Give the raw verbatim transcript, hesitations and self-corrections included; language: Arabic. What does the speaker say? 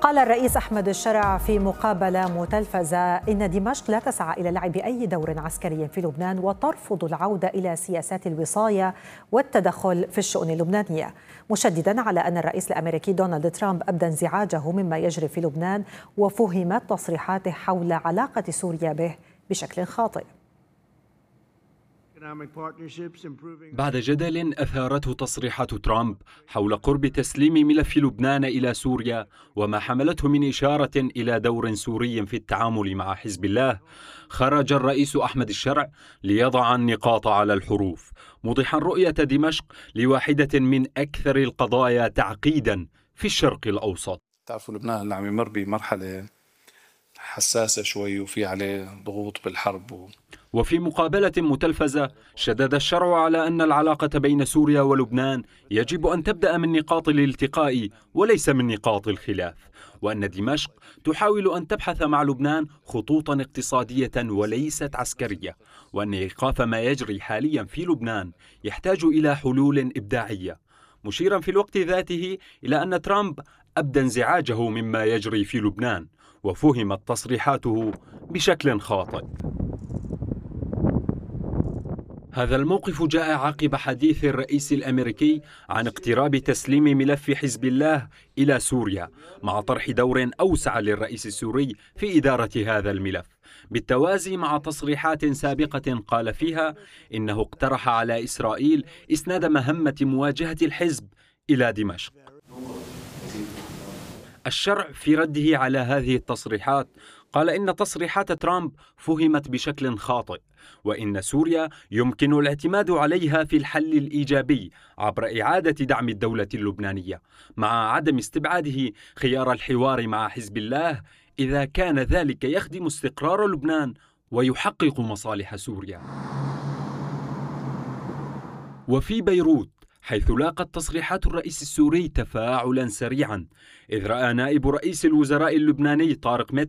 قال الرئيس أحمد الشرع في مقابلة متلفزة إن دمشق لا تسعى إلى لعب أي دور عسكري في لبنان وترفض العودة إلى سياسات الوصاية والتدخل في الشؤون اللبنانية، مشددا على أن الرئيس الأمريكي دونالد ترامب أبدى انزعاجه مما يجري في لبنان وفهمت تصريحاته حول علاقة سوريا به بشكل خاطئ. بعد جدل أثارته تصريحات ترامب حول قرب تسليم ملف لبنان إلى سوريا وما حملته من إشارة إلى دور سوري في التعامل مع حزب الله، خرج الرئيس أحمد الشرع ليضع النقاط على الحروف، موضحا رؤية دمشق لواحدة من أكثر القضايا تعقيدا في الشرق الأوسط. تعرفوا لبنان اللي عم يمر بمرحلة حساسة شوي وفي عليه ضغوط بالحرب و... وفي مقابلة متلفزة شدد الشرع على أن العلاقة بين سوريا ولبنان يجب أن تبدأ من نقاط الالتقاء وليس من نقاط الخلاف، وأن دمشق تحاول أن تبحث مع لبنان خطوطا اقتصادية وليست عسكرية، وأن إيقاف ما يجري حاليا في لبنان يحتاج إلى حلول إبداعية، مشيرا في الوقت ذاته إلى أن ترامب أبدى انزعاجه مما يجري في لبنان وفهمت تصريحاته بشكل خاطئ. هذا الموقف جاء عقب حديث الرئيس الأمريكي عن اقتراب تسليم ملف حزب الله إلى سوريا، مع طرح دور أوسع للرئيس السوري في إدارة هذا الملف، بالتوازي مع تصريحات سابقة قال فيها إنه اقترح على إسرائيل إسناد مهمة مواجهة الحزب إلى دمشق. الشرع في رده على هذه التصريحات قال إن تصريحات ترامب فهمت بشكل خاطئ، وإن سوريا يمكن الاعتماد عليها في الحل الإيجابي عبر إعادة دعم الدولة اللبنانية، مع عدم استبعاده خيار الحوار مع حزب الله إذا كان ذلك يخدم استقرار لبنان ويحقق مصالح سوريا. وفي بيروت، حيث لاقت تصريحات الرئيس السوري تفاعلا سريعا، إذ رأى نائب رئيس الوزراء اللبناني طارق